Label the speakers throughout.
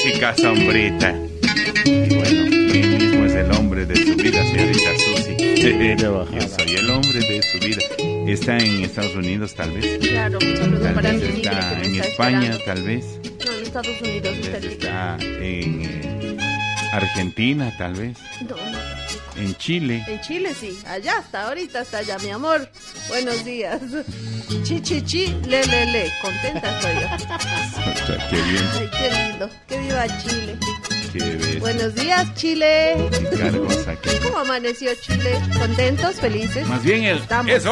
Speaker 1: música, sombrita. Y bueno, ¿quién mismo es el hombre de su vida, señorita Susi? Yo soy el hombre de su vida. ¿Está en Estados Unidos, tal vez?
Speaker 2: Claro, un saludo
Speaker 1: Tal
Speaker 2: para
Speaker 1: vez
Speaker 2: mi niña
Speaker 1: está
Speaker 2: que
Speaker 1: en
Speaker 2: me está
Speaker 1: España,
Speaker 2: esperando.
Speaker 1: tal vez.
Speaker 2: No, en Estados Unidos
Speaker 1: Tal vez
Speaker 2: está.
Speaker 1: está en Argentina, tal vez.
Speaker 2: No,
Speaker 1: En Chile.
Speaker 2: en Chile sí, allá está, ahorita está allá, mi amor. Buenos días. Chi, chi, chi, le. Contenta estoy yo.
Speaker 1: Qué bien.
Speaker 2: Ay, qué lindo. Que viva Chile.
Speaker 1: Qué bestia.
Speaker 2: Buenos días, Chile.
Speaker 1: Qué cargos aquí.
Speaker 2: ¿Cómo amaneció Chile? ¿Contentos? ¿Felices?
Speaker 1: Más bien
Speaker 2: Estamos.
Speaker 1: es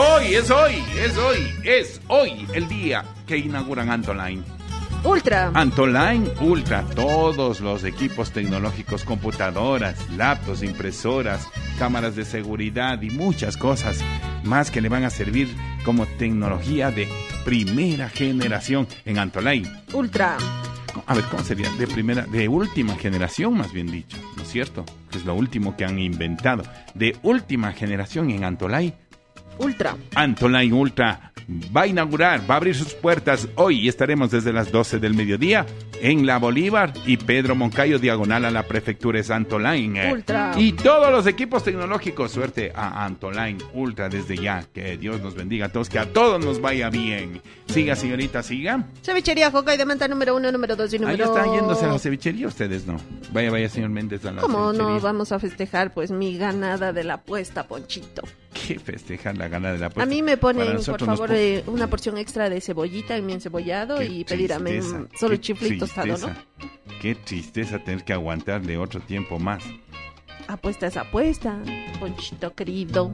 Speaker 1: hoy el día que inauguran Antoline.
Speaker 2: Ultra.
Speaker 1: Antoline Ultra, todos los equipos tecnológicos, computadoras, laptops, impresoras, cámaras de seguridad y muchas cosas más que le van a servir como tecnología de primera generación en Antoline.
Speaker 2: Ultra.
Speaker 1: A ver, ¿cómo sería? De última generación, más bien dicho, ¿no es cierto? Que es lo último que han inventado. De última generación en Antoline.
Speaker 2: Ultra.
Speaker 1: Antoline Ultra va a inaugurar, va a abrir sus puertas hoy y estaremos desde las 12 del mediodía en La Bolívar y Pedro Moncayo, diagonal a la prefectura es Antoline.
Speaker 2: Ultra.
Speaker 1: Y todos los equipos tecnológicos, suerte a Antoline Ultra desde ya. Que Dios nos bendiga a todos, que a todos nos vaya bien. Siga, señorita, siga.
Speaker 2: Cevichería Joca y de Manta número 1, número 2 y
Speaker 1: Ahí
Speaker 2: número...
Speaker 1: están yéndose a la cevichería, ustedes no. Vaya, señor Méndez, a la
Speaker 2: ¿Cómo
Speaker 1: cevichería.
Speaker 2: no vamos a festejar pues mi ganada de la apuesta, Ponchito?
Speaker 1: ¿Qué festejar la gana de la apuesta?
Speaker 2: A mí me
Speaker 1: Para
Speaker 2: ponen, por
Speaker 1: nosotros nos
Speaker 2: favor, una porción extra de cebollita en mi encebollado
Speaker 1: Qué
Speaker 2: y pedirme
Speaker 1: tristeza,
Speaker 2: solo
Speaker 1: qué
Speaker 2: chiflito tostado, ¿no?
Speaker 1: tristeza. Qué tristeza tener que aguantarle otro tiempo más.
Speaker 2: Apuesta es apuesta, Ponchito querido.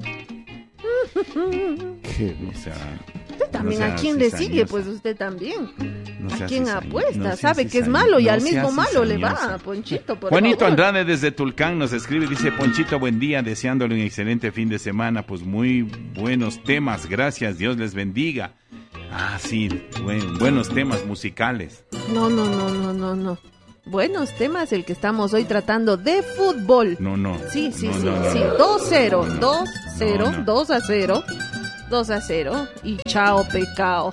Speaker 1: O sea,
Speaker 2: Usted también,
Speaker 1: no
Speaker 2: ¿a
Speaker 1: seas
Speaker 2: quién le sigue?
Speaker 1: cizañosa.
Speaker 2: Pues usted también.
Speaker 1: No
Speaker 2: ¿A
Speaker 1: seas
Speaker 2: quién
Speaker 1: cizañosa,
Speaker 2: apuesta?
Speaker 1: no seas
Speaker 2: Sabe que es
Speaker 1: cizañosa,
Speaker 2: malo y
Speaker 1: no
Speaker 2: al mismo
Speaker 1: seas
Speaker 2: malo le
Speaker 1: cizañosa.
Speaker 2: va, Ponchito, por
Speaker 1: Juanito
Speaker 2: favor.
Speaker 1: Andrade desde Tulcán nos escribe, dice: Ponchito, buen día, deseándole un excelente fin de semana, pues muy buenos temas, gracias, Dios les bendiga. Ah, sí, buenos temas musicales.
Speaker 2: No. Buenos temas el que estamos hoy tratando de fútbol.
Speaker 1: No.
Speaker 2: Sí.
Speaker 1: No.
Speaker 2: 2-0, 2-0,
Speaker 1: No.
Speaker 2: 2-0, 2-0 y chao pecado.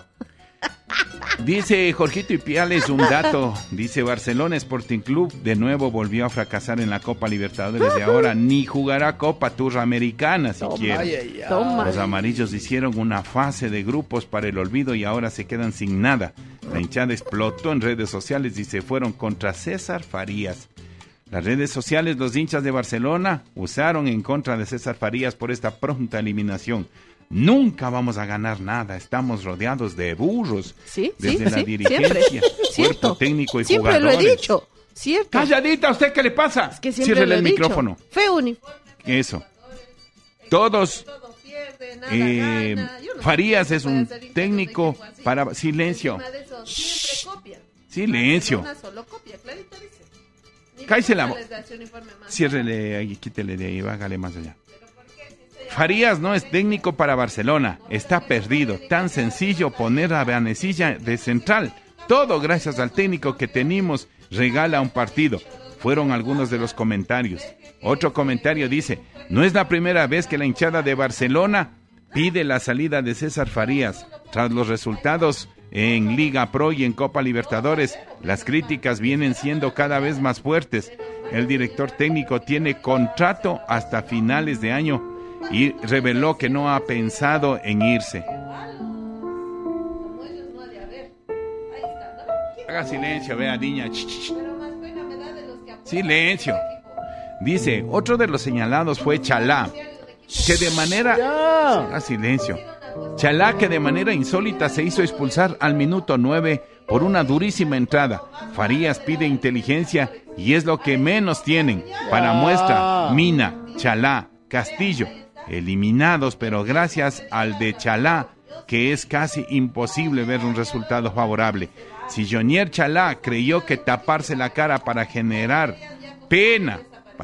Speaker 1: Dice Jorgito Ipiales un dato, dice: Barcelona Sporting Club de nuevo volvió a fracasar en la Copa Libertadores y ahora ni jugará Copa Turramericana siquiera.
Speaker 2: Toma.
Speaker 1: Los amarillos hicieron una fase de grupos para el olvido y ahora se quedan sin nada. La hinchada explotó en redes sociales y se fueron contra César Farías. Las redes sociales, los hinchas de Barcelona usaron en contra de César Farías por esta pronta eliminación. Nunca vamos a ganar nada, estamos rodeados de burros.
Speaker 2: Sí,
Speaker 1: desde la
Speaker 2: sí,
Speaker 1: dirigencia,
Speaker 2: siempre.
Speaker 1: cuerpo técnico y
Speaker 2: Siempre
Speaker 1: jugadores.
Speaker 2: lo he dicho, cierto.
Speaker 1: Calladita, ¿a usted qué le pasa?
Speaker 2: Es que siempre
Speaker 1: Ciérrele
Speaker 2: lo he
Speaker 1: el
Speaker 2: dicho.
Speaker 1: micrófono.
Speaker 2: Fue
Speaker 1: Eso. Todos.
Speaker 2: Todo pierde, nada gana. Yo no sé
Speaker 1: Farías
Speaker 2: cómo
Speaker 1: es
Speaker 2: puede
Speaker 1: un
Speaker 2: ser hincha de
Speaker 1: técnico
Speaker 2: equipo así.
Speaker 1: para... Silencio.
Speaker 2: Encima de eso, siempre copia.
Speaker 1: Silencio.
Speaker 2: Una solo copia, clarito dice. Ni
Speaker 1: Cállese la
Speaker 2: siquiera
Speaker 1: boca.
Speaker 2: les da su uniforme más.
Speaker 1: Ciérrele ahí, quítele de ahí, bájale más allá. Farías no es técnico para Barcelona, está perdido. Tan sencillo poner a Vanecilla de central. Todo gracias al técnico que tenemos regala un partido. Fueron algunos de los comentarios. Otro comentario dice: no es la primera vez que la hinchada de Barcelona pide la salida de César Farías. Tras los resultados en Liga Pro y en Copa Libertadores, las críticas vienen siendo cada vez más fuertes. El director técnico tiene contrato hasta finales de año y reveló que no ha pensado en irse. Haga silencio, vea, niña. Silencio. Dice: otro de los señalados fue Chalá, que de manera... Haga silencio. Chalá, que de manera insólita se hizo expulsar al minuto 9 por una durísima entrada. Farías pide inteligencia y es lo que menos tienen. Para muestra, Mina, Chalá, Castillo, eliminados, pero gracias al de Chalá, que es casi imposible ver un resultado favorable. Si Jonier Chalá creyó que taparse la cara para generar pena,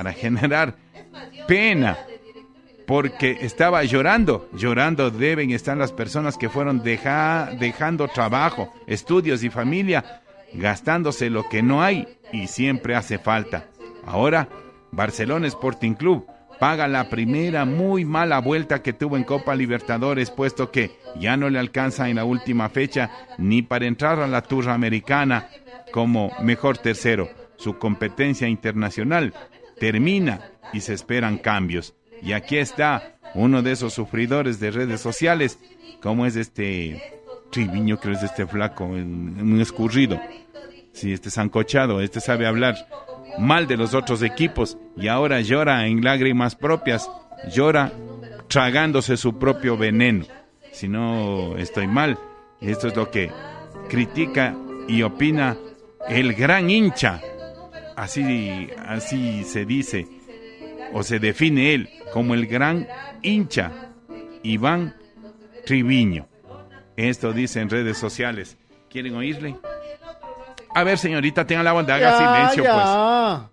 Speaker 1: porque estaba llorando deben estar las personas que fueron dejando trabajo, estudios y familia, gastándose lo que no hay y siempre hace falta. Ahora, Barcelona Sporting Club paga la primera muy mala vuelta que tuvo en Copa Libertadores, puesto que ya no le alcanza en la última fecha ni para entrar a la Turramericana como mejor tercero. su competencia internacional termina y se esperan cambios. Y aquí está uno de esos sufridores de redes sociales, como es Triviño, creo es flaco, un escurrido. Sí, sancochado, sabe hablar mal de los otros equipos y ahora llora en lágrimas propias, llora tragándose su propio veneno. Si no estoy mal, esto es lo que critica y opina el gran hincha. Así se dice o se define él como el gran hincha Iván Triviño. Esto dice en redes sociales. ¿Quieren oírle? A ver, señorita, tenga la bondad, haga silencio,
Speaker 3: ya.